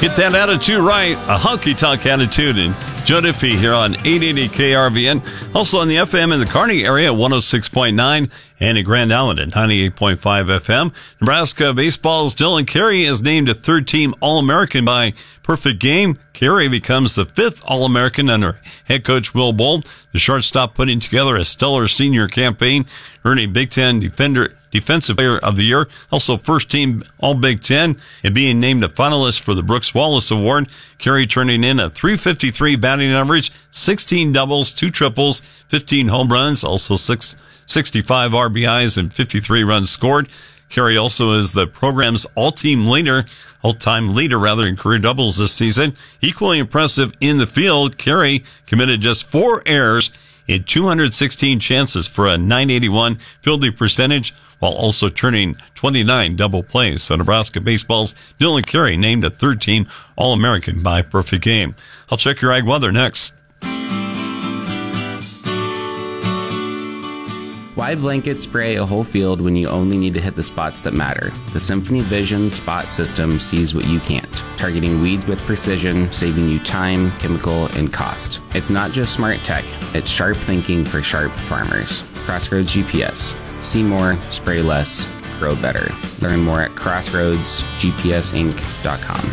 Get that attitude right, a honky-tonk attitude, and Joe Diffie here on 880 KRVN. Also on the FM in the Kearney area, 106.9, and in Grand Island at 98.5 FM. Nebraska baseball's Dylan Carey is named a third-team All-American by Perfect Game. Carey becomes the fifth All-American under head coach Will Bolt. The shortstop putting together a stellar senior campaign, earning Big Ten Defensive Player of the Year, also first team All-Big Ten, and being named a finalist for the Brooks Wallace Award. Carey turning in a .353 batting average, 16 doubles, 2 triples, 15 home runs, also 65 RBIs and 53 runs scored. Carey also is the program's all-time leader in career doubles this season. Equally impressive in the field, Carey committed just 4 errors in 216 chances for a .981 fielding percentage, while also turning 29 double plays. So Nebraska baseball's Dylan Carey named a third-team All-American by Perfect Game. I'll check your ag weather next. Why blanket spray a whole field when you only need to hit the spots that matter? The Symphony Vision Spot System sees what you can't, targeting weeds with precision, saving you time, chemical, and cost. It's not just smart tech, it's sharp thinking for sharp farmers. Crossroads GPS. See more, spray less, grow better. Learn more at crossroadsgpsinc.com.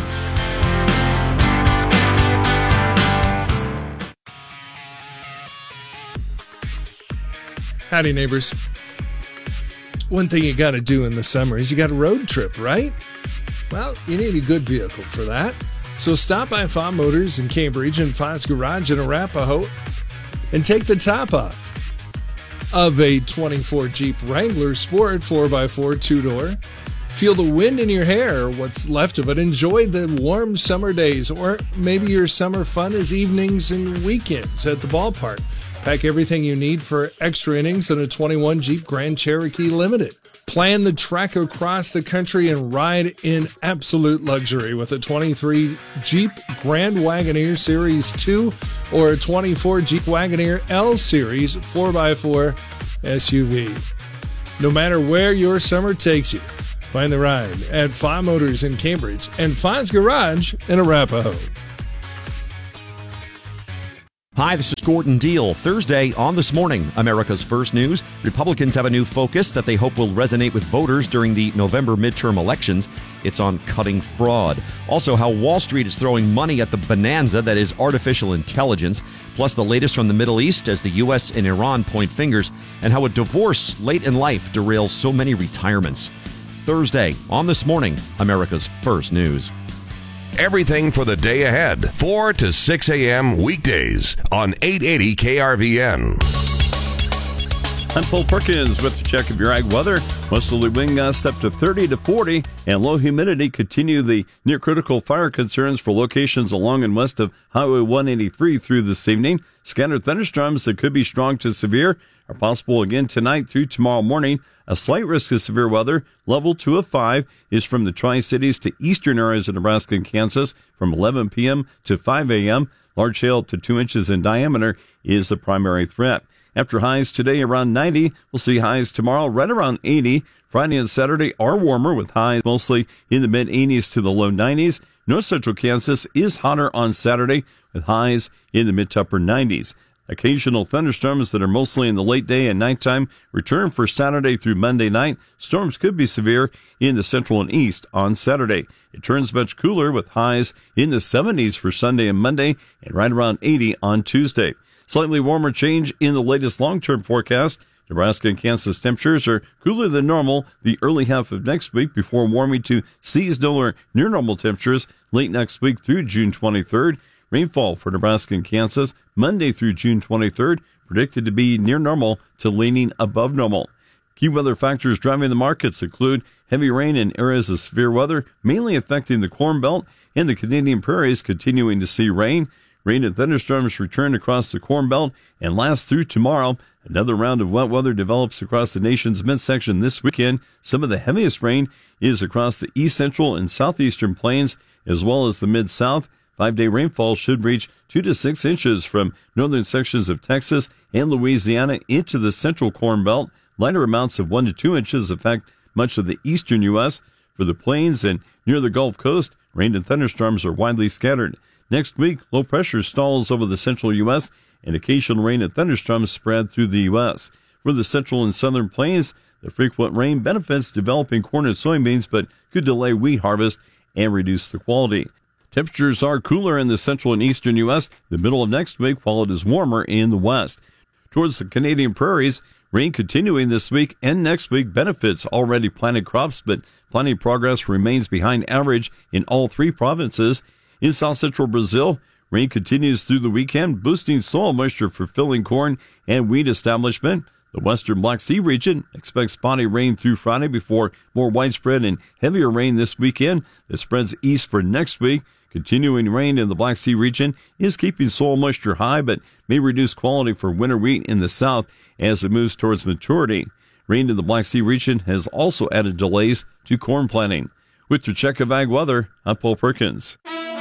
Howdy, neighbors. One thing you got to do in the summer is you got a road trip, right? Well, you need a good vehicle for that. So stop by Fa Motors in Cambridge and Fa's Garage in Arapahoe and take the top off of a 24 Jeep Wrangler Sport 4x4 2-door. Feel the wind in your hair, or what's left of it. Enjoy the warm summer days, or maybe your summer fun is evenings and weekends at the ballpark. Pack everything you need for extra innings in a 21 Jeep Grand Cherokee Limited. Plan the trek across the country and ride in absolute luxury with a 23 Jeep Grand Wagoneer Series 2 or a 24 Jeep Wagoneer L Series 4x4 SUV. No matter where your summer takes you, find the ride at Fa Motors in Cambridge and Fa's Garage in Arapahoe. Hi, this is Gordon Deal. Thursday on This Morning, America's First News. Republicans have a new focus that they hope will resonate with voters during the November midterm elections. It's on cutting fraud. Also, how Wall Street is throwing money at the bonanza that is artificial intelligence. Plus, the latest from the Middle East as the U.S. and Iran point fingers. And how a divorce late in life derails so many retirements. Thursday on This Morning, America's First News. Everything for the day ahead, 4 to 6 a.m. weekdays on 880 KRVN. I'm Paul Perkins with the check of your ag weather. Westerly wind gusts up to 30 to 40, and low humidity continue the near-critical fire concerns for locations along and west of Highway 183 through this evening. Scattered thunderstorms that could be strong to severe are possible again tonight through tomorrow morning. A slight risk of severe weather, level 2 of 5, is from the Tri-Cities to eastern areas of Nebraska and Kansas from 11 p.m. to 5 a.m. Large hail up to 2 inches in diameter is the primary threat. After highs today around 90, we'll see highs tomorrow right around 80. Friday and Saturday are warmer with highs mostly in the mid-80s to the low 90s. North Central Kansas is hotter on Saturday with highs in the mid to upper 90s. Occasional thunderstorms that are mostly in the late day and nighttime return for Saturday through Monday night. Storms could be severe in the central and east on Saturday. It turns much cooler with highs in the 70s for Sunday and Monday and right around 80 on Tuesday. Slightly warmer change in the latest long-term forecast. Nebraska and Kansas temperatures are cooler than normal the early half of next week before warming to seasonal or near normal temperatures late next week through June 23rd. Rainfall for Nebraska and Kansas Monday through June 23rd predicted to be near normal to leaning above normal. Key weather factors driving the markets include heavy rain in areas of severe weather, mainly affecting the Corn Belt and the Canadian prairies continuing to see rain. Rain and thunderstorms return across the Corn Belt and last through tomorrow. Another round of wet weather develops across the nation's midsection this weekend. Some of the heaviest rain is across the east central and southeastern plains, as well as the mid-south. 5-day rainfall should reach 2 to 6 inches from northern sections of Texas and Louisiana into the central Corn Belt. Lighter amounts of 1 to 2 inches affect much of the eastern U.S. For the plains and near the Gulf Coast, Rain and thunderstorms are widely scattered. Next week, low pressure stalls over the central U.S., and occasional rain and thunderstorms spread through the U.S. For the central and southern plains, the frequent rain benefits developing corn and soybeans, but could delay wheat harvest and reduce the quality. Temperatures are cooler in the central and eastern U.S. the middle of next week, while it is warmer in the west. Towards the Canadian prairies, rain continuing this week and next week benefits already planted crops, but planting progress remains behind average in all three provinces. In south central Brazil, rain continues through the weekend, boosting soil moisture for filling corn and wheat establishment. The western Black Sea region expects spotty rain through Friday before more widespread and heavier rain this weekend that spreads east for next week. Continuing rain in the Black Sea region is keeping soil moisture high, but may reduce quality for winter wheat in the south as it moves towards maturity. Rain in the Black Sea region has also added delays to corn planting. With your check of ag weather, I'm Paul Perkins.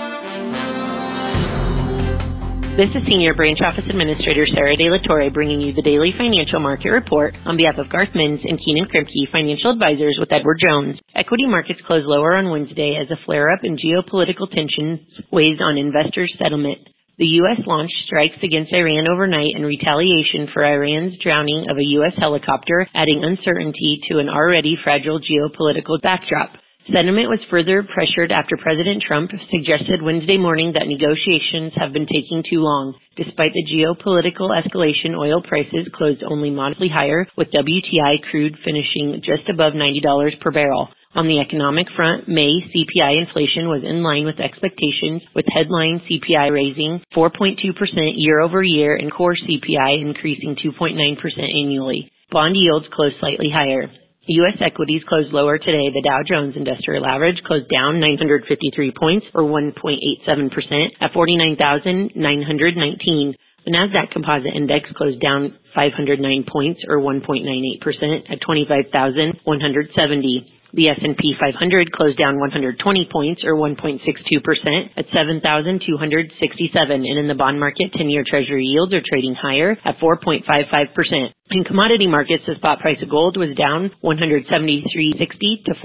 This is Senior Branch Office Administrator Sarah De La Torre bringing you the daily financial market report on behalf of Garth Mins and Keenan Kripke, financial advisors with Edward Jones. Equity markets closed lower on Wednesday as a flare-up in geopolitical tensions weighs on investors' settlement. The U.S. launched strikes against Iran overnight in retaliation for Iran's drowning of a U.S. helicopter, adding uncertainty to an already fragile geopolitical backdrop. Sentiment was further pressured after President Trump suggested Wednesday morning that negotiations have been taking too long. Despite the geopolitical escalation, oil prices closed only modestly higher, with WTI crude finishing just above $90 per barrel. On the economic front, May CPI inflation was in line with expectations, with headline CPI raising 4.2% year over year and core CPI increasing 2.9% annually. Bond yields closed slightly higher. U.S. equities closed lower today. The Dow Jones Industrial Average closed down 953 points, or 1.87%, at 49,919. The Nasdaq Composite Index closed down 509 points, or 1.98%, at 25,170. The S&P 500 closed down 120 points, or 1.62%, at 7,267. And in the bond market, 10-year Treasury yields are trading higher at 4.55%. In commodity markets, the spot price of gold was down $173.60 to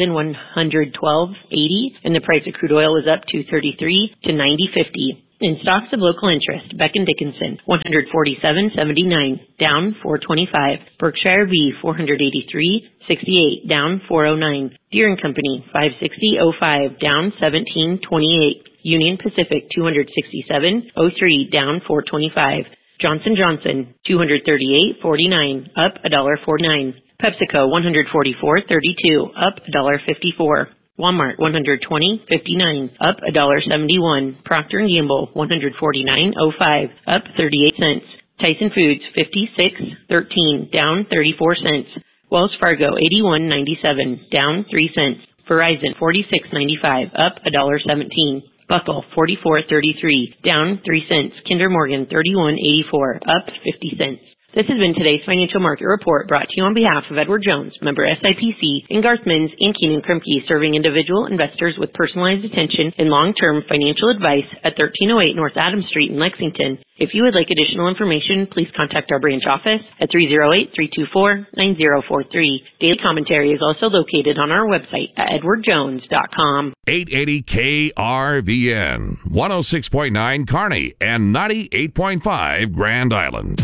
$4,112.80, and the price of crude oil was up $2.33 to $90.50. In stocks of local interest, Becton Dickinson, $147.79, down $4.25. Berkshire V, $483.68, down $4.09. Deere & Company, $560.05, down $17.28. Union Pacific, $267.03, down $4.25. Johnson Johnson, $238.49, up $1.49. PepsiCo, $144.32, up $1.54. Walmart, $120.59, up $1.71. Procter & Gamble, $149.05, up 38 cents. Tyson Foods, $56.13, down 34 cents. Wells Fargo, $81.97, down 3 cents. Verizon, $46.95, up $1.17. Buckle, $44.33, down 3 cents. Kinder Morgan, $31.84, up 50 cents. This has been today's financial market report brought to you on behalf of Edward Jones, member SIPC, and Garth Mins and Keenan Kripke, serving individual investors with personalized attention and long-term financial advice at 1308 North Adams Street in Lexington. If you would like additional information, please contact our branch office at 308-324-9043. Daily commentary is also located on our website at edwardjones.com. 880 KRVN, 106.9 Kearney, and 98.5 Grand Island.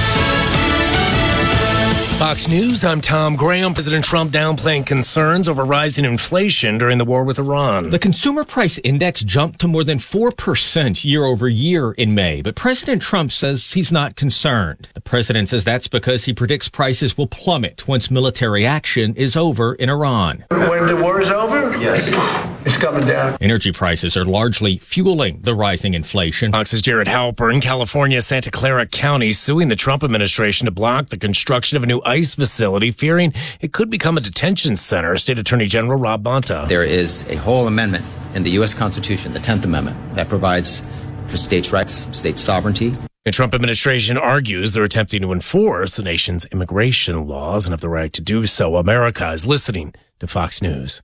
Fox News, I'm Tom Graham. President Trump downplaying concerns over rising inflation during the war with Iran. The consumer price index jumped to more than 4% year over year in May, but President Trump says he's not concerned. The president says that's because he predicts prices will plummet once military action is over in Iran. When the war is over? Yes. It's coming down. Energy prices are largely fueling the rising inflation. Fox's Jared Halpern, California, Santa Clara County, suing the Trump administration to block the construction of a new ICE facility, fearing it could become a detention center. State Attorney General Rob Bonta. There is a whole amendment in the U.S. Constitution, the 10th Amendment, that provides for states' rights, state sovereignty. The Trump administration argues they're attempting to enforce the nation's immigration laws and have the right to do so. America is listening to Fox News.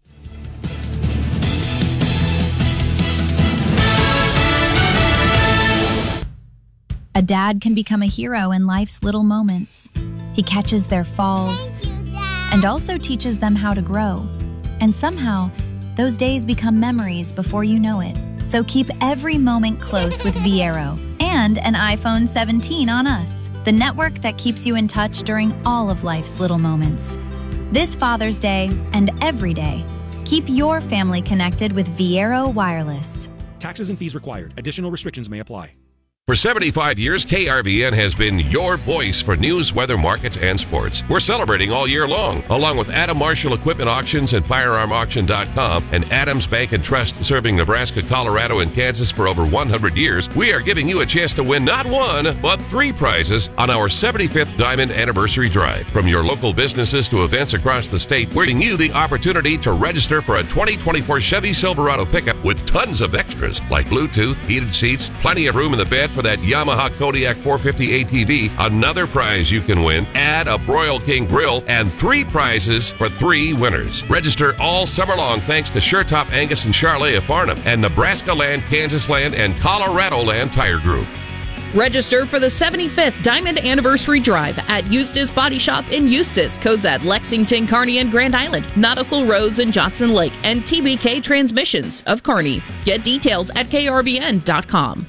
A dad can become a hero in life's little moments. He catches their falls and also teaches them how to grow. And somehow, those days become memories before you know it. So keep every moment close with Viero and an iPhone 17 on us, the network that keeps you in touch during all of life's little moments. This Father's Day and every day, keep your family connected with Viero Wireless. Taxes and fees required. Additional restrictions may apply. For 75 years, KRVN has been your voice for news, weather, markets, and sports. We're celebrating all year long, along with Adam Marshall Equipment Auctions and FirearmAuction.com and Adams Bank and Trust, serving Nebraska, Colorado, and Kansas for over 100 years. We are giving you a chance to win not one, but 3 prizes on our 75th Diamond Anniversary Drive. From your local businesses to events across the state, we're giving you the opportunity to register for a 2024 Chevy Silverado pickup with tons of extras like Bluetooth, heated seats, plenty of room in the bed for that Yamaha Kodiak 450 ATV. Another prize you can win, add a Broil King grill, and 3 prizes for 3 winners. Register all summer long thanks to SureTop Angus and Charlet of Farnham and Nebraska Land, Kansas Land, and Colorado Land Tire Group. Register for the 75th Diamond Anniversary Drive at Eustis Body Shop in Eustis, Cozad, Lexington, Kearney, and Grand Island, Nautical Rose and Johnson Lake, and TBK Transmissions of Kearney. Get details at krvn.com.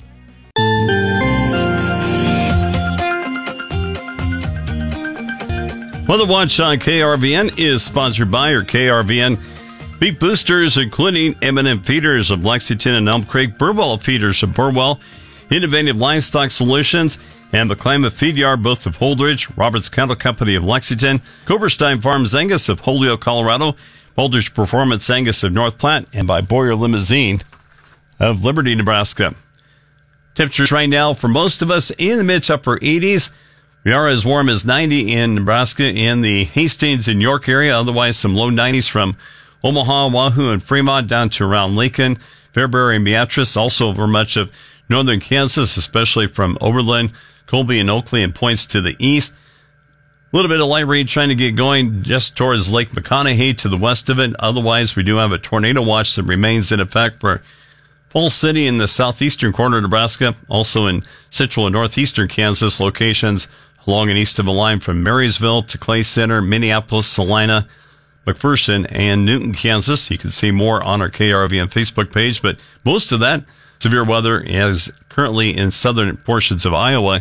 Weather Watch on KRVN is sponsored by your KRVN beef boosters, including M&M Feeders of Lexington and Elm Creek, Burwell Feeders of Burwell, Innovative Livestock Solutions, and McClymont Feed Yard, both of Holdridge, Roberts Cattle Company of Lexington, Coberstein Farms Angus of Holyoke, Colorado, Boulders Performance Angus of North Platte, and by Boyer Limousine of Liberty, Nebraska. Temperatures right now for most of us in the mid-to-upper 80s. We are as warm as 90 in Nebraska in the Hastings and York area. Otherwise, some low 90s from Omaha, Wahoo, and Fremont down to around Lincoln, Fairbury, and Beatrice. Also over much of northern Kansas, especially from Oberlin, Colby, and Oakley, and points to the east. A little bit of light rain trying to get going just towards Lake McConaughey to the west of it. Otherwise, we do have a tornado watch that remains in effect for Falls City in the southeastern corner of Nebraska, also in central and northeastern Kansas locations along and east of the line from Marysville to Clay Center, Minneapolis, Salina, McPherson, and Newton, Kansas. You can see more on our KRVN Facebook page, but most of that severe weather is currently in southern portions of Iowa